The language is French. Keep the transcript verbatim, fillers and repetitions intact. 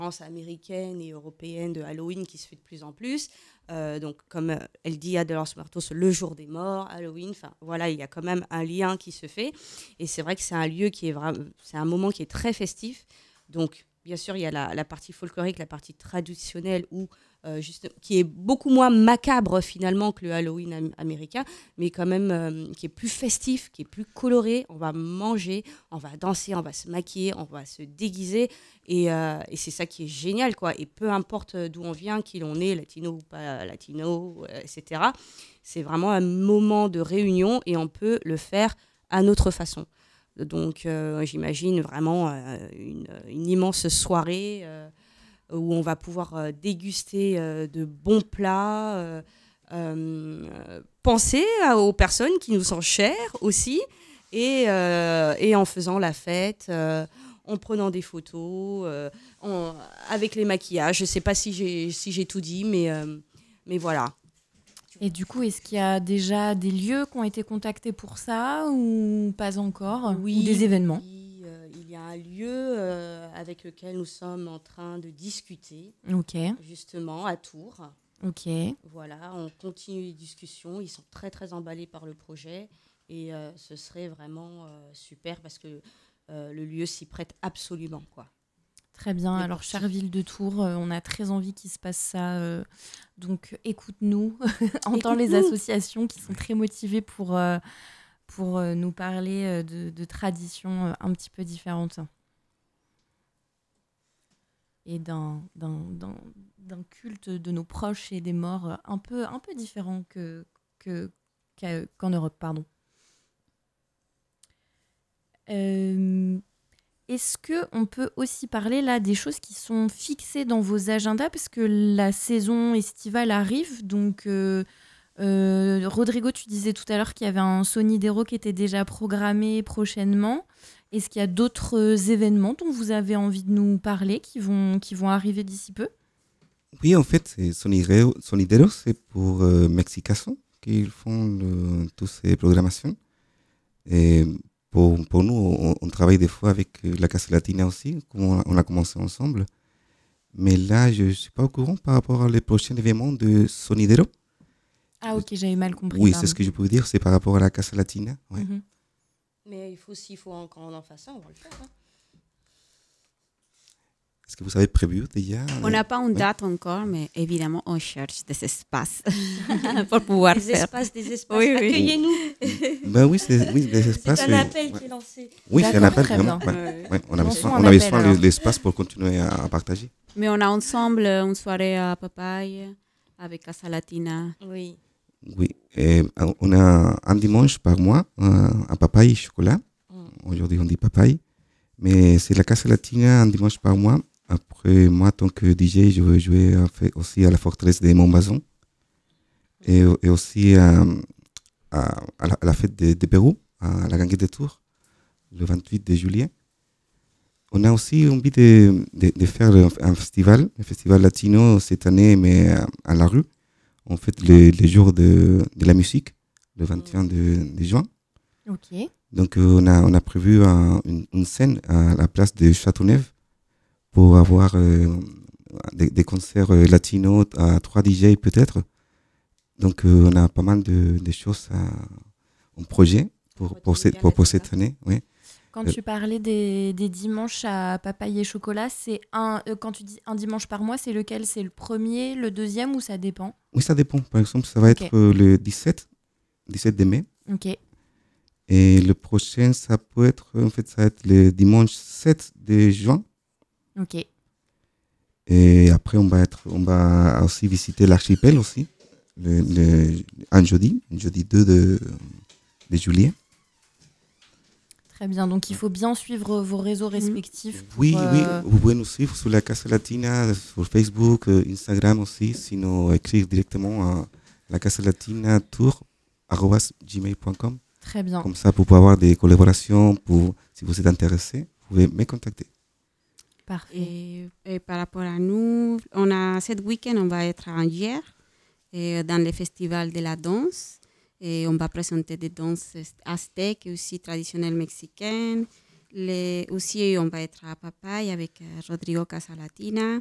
américaine et européenne de Halloween qui se fait de plus en plus. Euh, donc, comme euh, El Dia de los Muertos, le jour des morts, Halloween, enfin voilà, il y a quand même un lien qui se fait. Et c'est vrai que c'est un lieu qui est vraiment, c'est un moment qui est très festif. Donc, bien sûr, il y a la, la partie folklorique, la partie traditionnelle, où, euh, juste, qui est beaucoup moins macabre finalement que le Halloween am- américain, mais quand même euh, qui est plus festif, qui est plus coloré. On va manger, on va danser, on va se maquiller, on va se déguiser. Et, euh, et c'est ça qui est génial, quoi. Et peu importe d'où on vient, qui l'on est, latino ou pas latino, euh, et cetera. C'est vraiment un moment de réunion et on peut le faire à notre façon. Donc, euh, j'imagine vraiment euh, une, une immense soirée euh, où on va pouvoir euh, déguster euh, de bons plats, euh, euh, penser à- aux personnes qui nous sont chères aussi, et, euh, et en faisant la fête, euh, en prenant des photos, euh, en- avec les maquillages. Je ne sais pas si j'ai, si j'ai tout dit, mais, euh, mais voilà. Et du coup, est-ce qu'il y a déjà des lieux qui ont été contactés pour ça ou pas encore? Oui, Ou des oui, événements? oui, euh, il y a un lieu euh, avec lequel nous sommes en train de discuter, Ok, justement, à Tours. ok. Voilà, on continue les discussions. Ils sont très, très emballés par le projet. Et euh, ce serait vraiment euh, super parce que euh, le lieu s'y prête absolument, quoi. Très bien. Mais Alors, pour chère qui ville de Tours, euh, on a très envie qu'il se passe ça. euh, donc, écoute-nous. Entends les Écoute-nous. associations qui sont très motivées pour, euh, pour euh, nous parler euh, de, de traditions euh, un petit peu différentes et d'un, d'un, d'un, d'un culte de nos proches et des morts euh, un peu, un peu différent que, que, qu'à- qu'en Europe. Pardon. Euh, Est-ce qu'on peut aussi parler là des choses qui sont fixées dans vos agendas parce que la saison estivale arrive, donc euh, euh, Rodrigo, tu disais tout à l'heure qu'il y avait un Sonidero qui était déjà programmé prochainement. Est-ce qu'il y a d'autres euh, événements dont vous avez envie de nous parler qui vont, qui vont arriver d'ici peu? Oui, en fait, c'est Sonidero, Sonidero, c'est pour euh, Mexicason qu'ils font le- toutes ces programmations. Et pour, pour nous, on, on travaille des fois avec euh, la Casa Latina aussi, comme on a, on a commencé ensemble. Mais là, je ne suis pas au courant par rapport aux prochains événements de Sonidero. Ah ok, j'avais mal compris, Oui, c'est ce pardon. que je peux vous dire, c'est par rapport à la Casa Latina. Ouais. Mhm. Mais il faut, s'il faut encore en fasse ça, on va le faire. Hein. Est-ce que vous avez prévu déjà On euh, n'a pas une ouais. date encore, mais évidemment, on cherche des espaces pour pouvoir Des faire. espaces, des espaces. Oui, oui. Accueillez-nous. Ben oui, c'est oui, des C'est espaces. un euh, appel ouais. qui est lancé. Oui, c'est un D'accord, appel très vraiment. bien. Ouais. Ouais. Ouais, on avait Lançons besoin, un on avait appel, besoin de alors. l'espace pour continuer à, à partager. Mais on a ensemble une soirée à Papaye avec Casa Latina. Oui. Oui, et euh, on a un dimanche par mois euh, à papaye et chocolat. Mm. Aujourd'hui, on dit papaye. Mais c'est la Casa Latina un dimanche par mois. Après, moi, en tant que D J, je vais jouer euh, fait aussi à la forteresse de Montbazon et, et aussi euh, à, à, la, à la fête de, de Pérou, à la Gangue de Tours, le vingt-huit de juillet. On a aussi envie de, de, de faire un, un festival, un festival latino cette année, mais à, à la rue. On fait les, les jours de, de la musique, le vingt et un de, de juin. Ok. Donc, euh, on, a, on a prévu un- une, une scène à la place de Châteauneuf pour avoir euh, des, des concerts euh, latinos à trois D J peut-être. Donc, euh, on a pas mal de, de choses à- en projet pour, pour, Retenez cette, bien pour, la pour date, cette hein. année. Oui. Quand Euh, tu parlais des, des dimanches à papaye et chocolat, c'est un. euh, quand tu dis un dimanche par mois, c'est lequel? C'est le premier, le deuxième ou ça dépend? oui, ça dépend. Par exemple, ça va Ok. être euh, le dix-sept, dix-sept de mai. Ok. Et le prochain, ça peut être, en fait, ça va être le dimanche sept de juin. Ok. Et après, on va, être, on va aussi visiter l'archipel aussi, le, le- un jeudi, un jeudi deux de, de juillet. Très bien. Donc il faut bien suivre vos réseaux respectifs pour. Oui, oui, euh, vous pouvez nous suivre sur la Casa Latina, sur Facebook, euh, Instagram aussi, sinon écrire directement à la Casa Latina tour arobase gmail point com. Très bien. Comme ça, pour pouvoir avoir des collaborations, pour, si vous êtes intéressé, vous pouvez me contacter. Parfait. Et, et par rapport à nous, on a cette week-end, on va être à Angers et dans le festival de la danse. Et on va présenter des danses aztèques et aussi traditionnelles mexicaines. Les, aussi, on va être à Papaye avec euh, Rodrigo Casalatina.